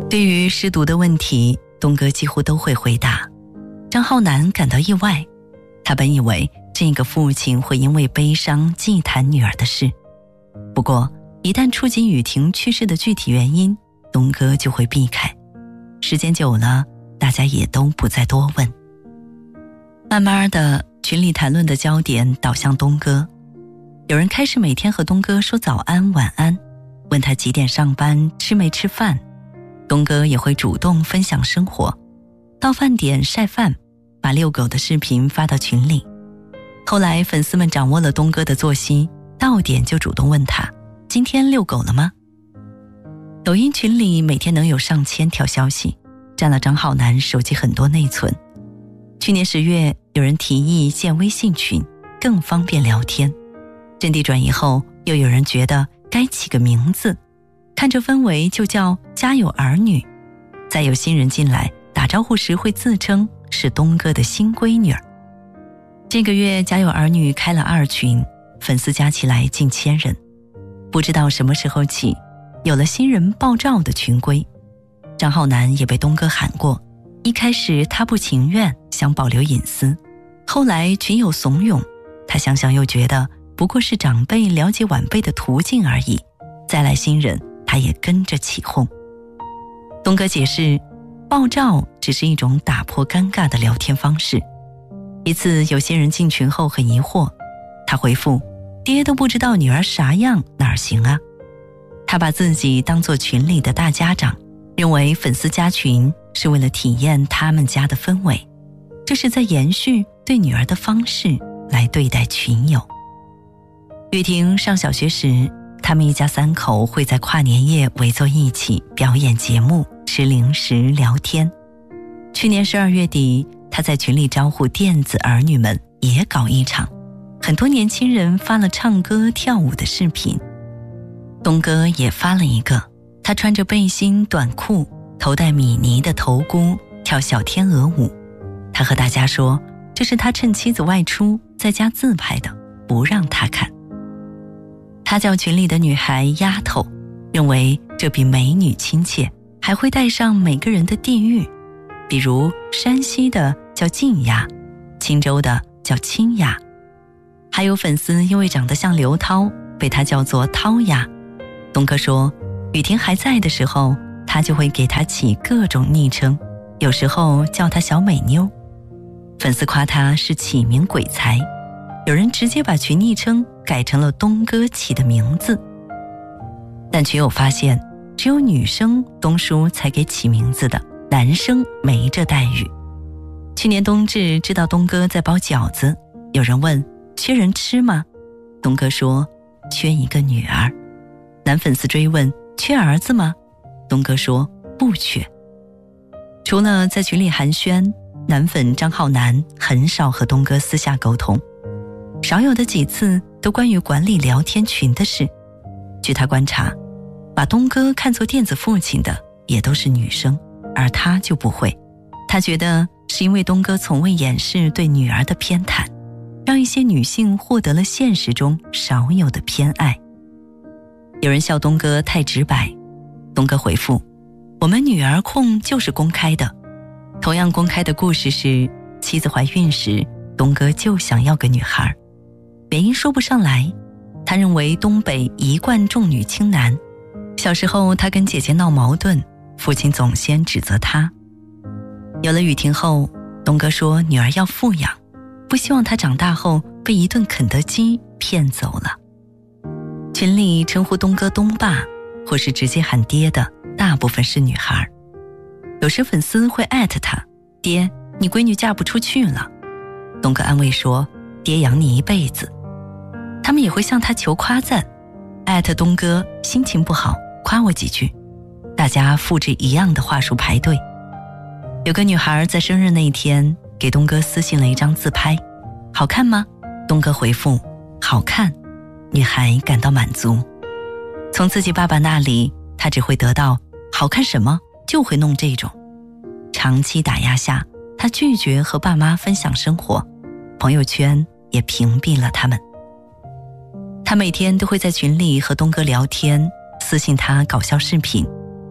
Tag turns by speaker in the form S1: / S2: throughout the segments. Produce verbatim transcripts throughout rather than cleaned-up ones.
S1: 对于失独的问题，东哥几乎都会回答。张浩南感到意外，他本以为这个父亲会因为悲伤祭坛女儿的事，不过一旦触及雨婷去世的具体原因，东哥就会避开。时间久了，大家也都不再多问。慢慢的，群里谈论的焦点导向东哥，有人开始每天和东哥说早安晚安，问他几点上班，吃没吃饭。东哥也会主动分享生活，到饭点晒饭，把遛狗的视频发到群里。后来粉丝们掌握了东哥的作息，到点就主动问他今天遛狗了吗？抖音群里每天能有上千条消息，占了张浩南手机很多内存。去年十月，有人提议建微信群，更方便聊天。阵地转移后，又有人觉得该起个名字，看这氛围就叫家有儿女。再有新人进来，打招呼时会自称是东哥的新闺女儿。这个月家有儿女开了二群，粉丝加起来近千人。不知道什么时候起，有了新人爆照的群规。张浩南也被东哥喊过，一开始他不情愿，想保留隐私，后来群友怂恿，他想想又觉得不过是长辈了解晚辈的途径而已，再来新人他也跟着起哄。东哥解释，爆照只是一种打破尴尬的聊天方式。一次有些人进群后很疑惑，他回复，爹都不知道女儿啥样哪儿行啊。他把自己当作群里的大家长，认为粉丝加群是为了体验他们家的氛围，这是在延续对女儿的方式来对待群友。雨婷上小学时，他们一家三口会在跨年夜围坐一起表演节目，吃零食聊天。去年十二月底，他在群里招呼电子儿女们也搞一场，很多年轻人发了唱歌跳舞的视频。东哥也发了一个，他穿着背心短裤，头戴米妮的头箍，跳小天鹅舞。他和大家说，这是他趁妻子外出在家自拍的，不让他看。他叫群里的女孩丫头，认为这比美女亲切，还会带上每个人的地域，比如山西的叫晋丫，青州的叫青丫。还有粉丝因为长得像刘涛，被他叫做涛丫。东哥说，雨婷还在的时候，他就会给她起各种昵称，有时候叫她小美妞。粉丝夸他是起名鬼才，有人直接把群昵称改成了东哥起的名字。但群友发现，只有女生东叔才给起名字的，男生没这待遇。去年冬至知道东哥在包饺子，有人问缺人吃吗？东哥说缺一个女儿。男粉丝追问缺儿子吗？东哥说不缺。除了在群里寒暄，男粉张浩南很少和东哥私下沟通，少有的几次都关于管理聊天群的事。据他观察，把东哥看作电子父亲的也都是女生，而他就不会。他觉得是因为东哥从未掩饰对女儿的偏袒，让一些女性获得了现实中少有的偏爱。有人笑东哥太直白，东哥回复，我们女儿控就是公开的。同样公开的故事是，妻子怀孕时，东哥就想要个女孩，原因说不上来，他认为东北一贯重女轻男。小时候他跟姐姐闹矛盾，父亲总先指责他。有了雨婷后，东哥说女儿要富养，不希望她长大后被一顿肯德基骗走了。群里称呼东哥东爸，或是直接喊爹的，大部分是女孩。有时粉丝会艾特他，爹，你闺女嫁不出去了。东哥安慰说，爹养你一辈子。他们也会向他求夸赞，艾特东哥心情不好，夸我几句。大家复制一样的话术排队。有个女孩在生日那一天给东哥私信了一张自拍，好看吗？东哥回复，好看。女孩感到满足。从自己爸爸那里，她只会得到好看什么就会弄这种。长期打压下，她拒绝和爸妈分享生活，朋友圈也屏蔽了他们。她每天都会在群里和东哥聊天，私信他搞笑视频。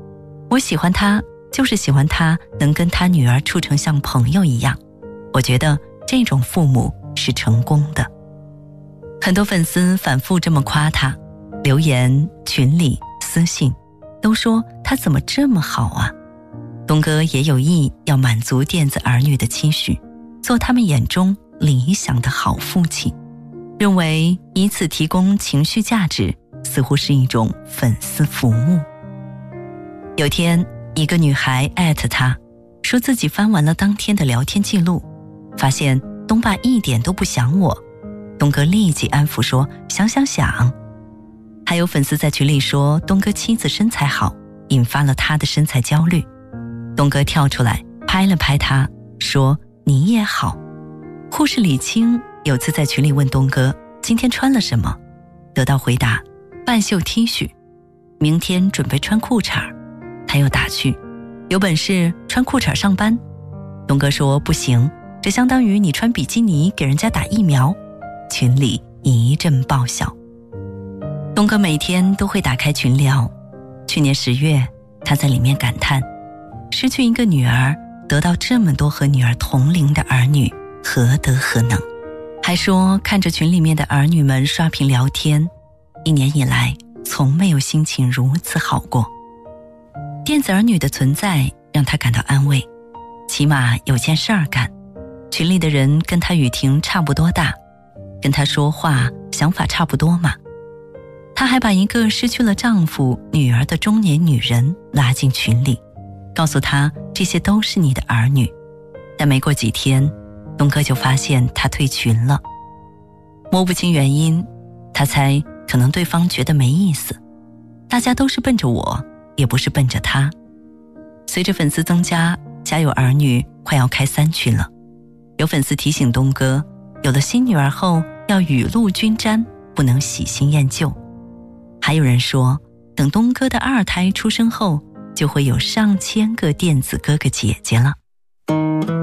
S1: 我喜欢他，就是喜欢他能跟他女儿处成像朋友一样。我觉得这种父母是成功的。很多粉丝反复这么夸他，留言、群里、私信都说他怎么这么好啊。东哥也有意要满足电子儿女的期许，做他们眼中理想的好父亲，认为以此提供情绪价值似乎是一种粉丝服务。有天一个女孩艾特他，说自己翻完了当天的聊天记录，发现东爸一点都不想我。东哥立即安抚说想想想。还有粉丝在群里说东哥妻子身材好，引发了他的身材焦虑。东哥跳出来拍了拍他，说你也好。护士李青有次在群里问东哥今天穿了什么，得到回答半袖 T 恤，明天准备穿裤衩。他又打趣有本事穿裤衩上班。东哥说不行，这相当于你穿比基尼给人家打疫苗。群里一阵爆笑。东哥每天都会打开群聊，去年十月他在里面感叹，失去一个女儿，得到这么多和女儿同龄的儿女，何德何能。还说看着群里面的儿女们刷屏聊天，一年以来从没有心情如此好过。电子儿女的存在让他感到安慰，起码有件事儿干，群里的人跟他雨婷差不多大，跟他说话想法差不多嘛。他还把一个失去了丈夫女儿的中年女人拉进群里，告诉他这些都是你的儿女。但没过几天，东哥就发现他退群了，摸不清原因，他猜可能对方觉得没意思，大家都是奔着我，也不是奔着他。随着粉丝增加，家有儿女快要开三群了。有粉丝提醒东哥，有了新女儿后要雨露均沾，不能喜新厌旧。还有人说，等东哥的二胎出生后，就会有上千个电子哥哥姐姐了。